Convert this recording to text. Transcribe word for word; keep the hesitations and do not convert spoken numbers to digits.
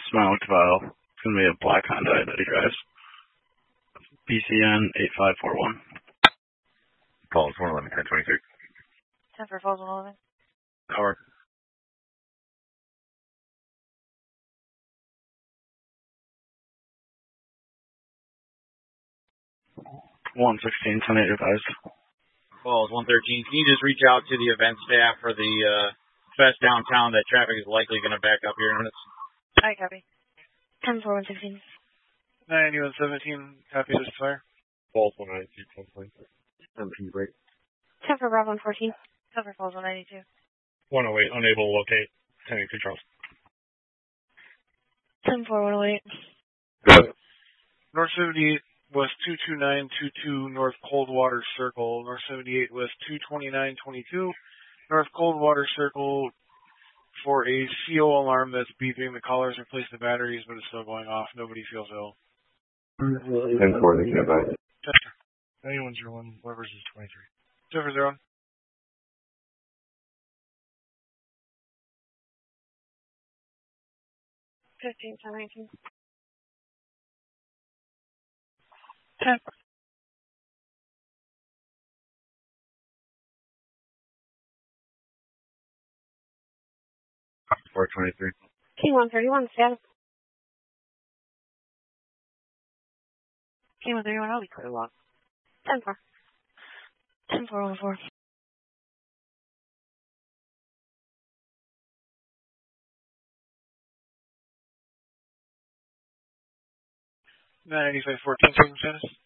Smiley Cavallo. It's going to be a black Honda that he drives. B C N eight five four one. Falls one eleven ten twenty-six. ten for Falls one eleven. Cover. one sixteen, ten eight advised. Falls one thirteen. Can you just reach out to the event staff for the uh, fest downtown that traffic is likely going to back up here in minutes? Alright, copy. ten four one sixteen. ninety-one seventeen, copy this fire. Falls one ninety-two ten twenty-six. seventeen break. ten for Bravo one fourteen. ten for Falls one ninety-two. one oh eight, unable to locate. ten eight Charles. ten four one oh eight. Good. North seventy-eight West two two nine two two, North Coldwater Circle. North seventy-eight West two twenty-nine twenty-two, North Coldwater Circle for a C O alarm that's beeping. The caller's replaced the batteries, but it's still going off. Nobody feels ill. ten four, they can advise. ninety-one zero one, Weber's is twenty-three. Zero zero. fifteen, ten nineteen. ten. four twenty-three. King one thirty-one, status. King one thirty-one, I'll be clear log. ten four. ten four one four. nine eighty-five fourteen, status.